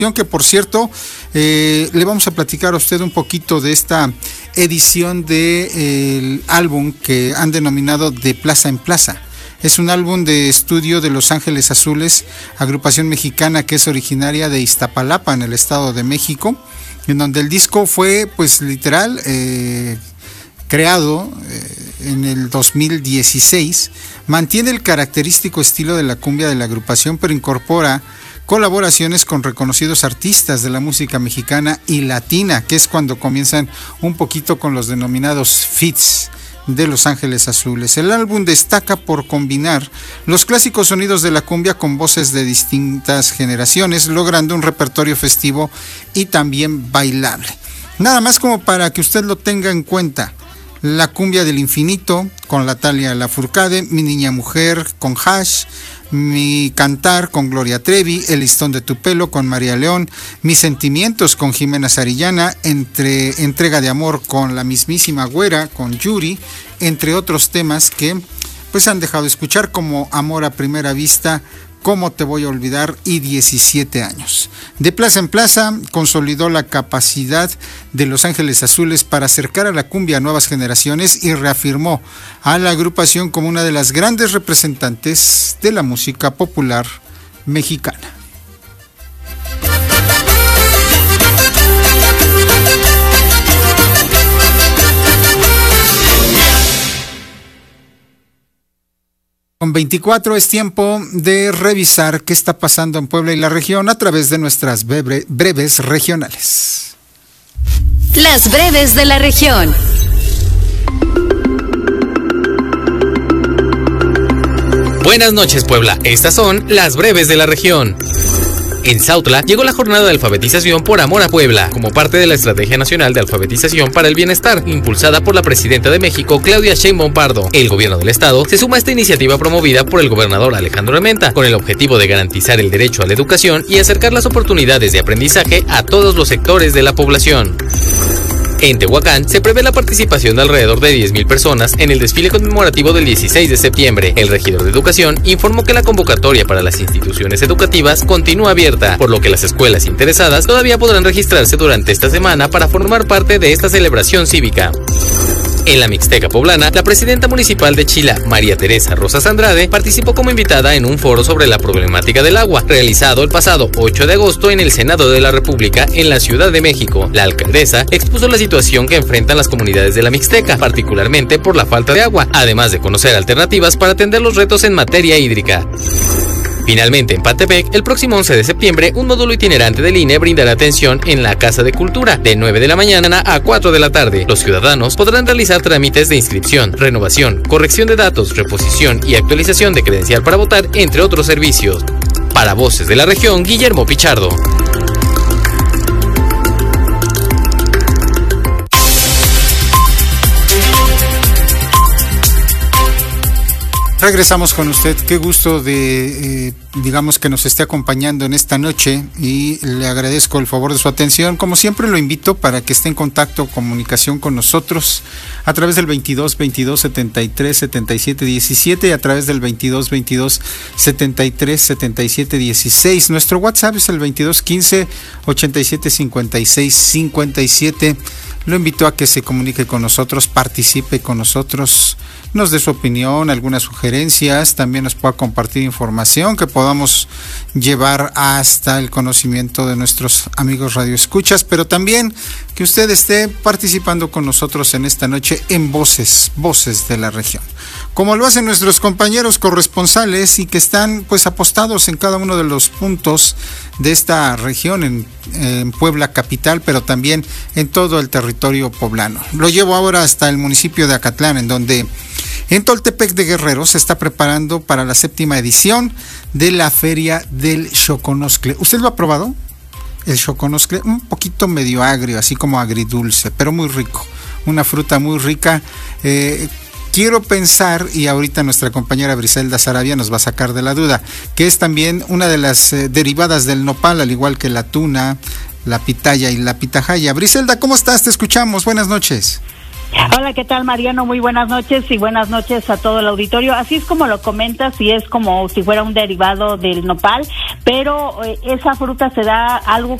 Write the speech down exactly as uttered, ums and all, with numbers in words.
que por cierto, eh, le vamos a platicar a usted un poquito de esta edición del álbum que han denominado De Plaza en Plaza. Es un álbum de estudio de Los Ángeles Azules, agrupación mexicana que es originaria de Iztapalapa, en el Estado de México, en donde el disco fue, pues literal, eh, creado eh, en el dos mil dieciséis. Mantiene el característico estilo de la cumbia de la agrupación, pero incorpora colaboraciones con reconocidos artistas de la música mexicana y latina, que es cuando comienzan un poquito con los denominados feats de Los Ángeles Azules. El álbum destaca por combinar los clásicos sonidos de la cumbia con voces de distintas generaciones, logrando un repertorio festivo y también bailable. Nada más como para que usted lo tenga en cuenta: La Cumbia del Infinito con Natalia Lafourcade, Mi Niña Mujer con Hash, Mi Cantar con Gloria Trevi, El Listón de tu Pelo con María León, Mis Sentimientos con Jimena Sarillana, entre, Entrega de Amor con la mismísima Güera, con Yuri, entre otros temas que pues han dejado de escuchar, como Amor a Primera Vista, Cómo te voy a olvidar y diecisiete años. De Plaza en Plaza consolidó la capacidad de Los Ángeles Azules para acercar a la cumbia a nuevas generaciones y reafirmó a la agrupación como una de las grandes representantes de la música popular mexicana. Con veinticuatro es tiempo de revisar qué está pasando en Puebla y la región a través de nuestras breve, breves regionales. Las breves de la región. Buenas noches, Puebla. Estas son las breves de la región. En Sautla llegó la jornada de alfabetización por amor a Puebla, como parte de la Estrategia Nacional de Alfabetización para el Bienestar, impulsada por la presidenta de México, Claudia Sheinbaum Pardo. El gobierno del estado se suma a esta iniciativa promovida por el gobernador Alejandro Armenta, con el objetivo de garantizar el derecho a la educación y acercar las oportunidades de aprendizaje a todos los sectores de la población. En Tehuacán se prevé la participación de alrededor de diez mil personas en el desfile conmemorativo del dieciséis de septiembre. El regidor de Educación informó que la convocatoria para las instituciones educativas continúa abierta, por lo que las escuelas interesadas todavía podrán registrarse durante esta semana para formar parte de esta celebración cívica. En la Mixteca poblana, la presidenta municipal de Chila, María Teresa Rosas Andrade, participó como invitada en un foro sobre la problemática del agua, realizado el pasado ocho de agosto en el Senado de la República, en la Ciudad de México. La alcaldesa expuso la situación que enfrentan las comunidades de la Mixteca, particularmente por la falta de agua, además de conocer alternativas para atender los retos en materia hídrica. Finalmente, en Pantepec, el próximo once de septiembre, un módulo itinerante del I N E brindará atención en la Casa de Cultura, de nueve de la mañana a cuatro de la tarde. Los ciudadanos podrán realizar trámites de inscripción, renovación, corrección de datos, reposición y actualización de credencial para votar, entre otros servicios. Para Voces de la Región, Guillermo Pichardo. Regresamos con usted. Qué gusto de, eh, digamos, que nos esté acompañando en esta noche, y le agradezco el favor de su atención. Como siempre, lo invito para que esté en contacto, comunicación con nosotros a través del veintidós veintidós setenta y tres setenta y siete diecisiete y a través del veintidós veintidós setenta y tres setenta y siete dieciséis. Nuestro WhatsApp es el veintidós quince ochenta y siete cincuenta y seis cincuenta y siete. Lo invito a que se comunique con nosotros, participe con nosotros, nos dé su opinión, algunas sugerencias, también nos pueda compartir información que podamos llevar hasta el conocimiento de nuestros amigos radioescuchas, pero también que usted esté participando con nosotros en esta noche en Voces, Voces de la Región, como lo hacen nuestros compañeros corresponsales y que están pues apostados en cada uno de los puntos de esta región, en, en Puebla capital, pero también en todo el territorio poblano. Lo llevo ahora hasta el municipio de Acatlán, en donde en Toltepec de Guerrero se está preparando para la séptima edición de la Feria del Xoconoscle. ¿Usted lo ha probado? El xoconoscle, un poquito medio agrio, así como agridulce, pero muy rico. Una fruta muy rica. Eh, quiero pensar, y ahorita nuestra compañera Briselda Sarabia nos va a sacar de la duda, que es también una de las eh, derivadas del nopal, al igual que la tuna, la pitaya y la pitahaya. Briselda, ¿cómo estás? Te escuchamos. Buenas noches. Hola, ¿qué tal, Mariano? Muy buenas noches y buenas noches a todo el auditorio. Así es como lo comentas, y es como si fuera un derivado del nopal, pero eh, esa fruta se da algo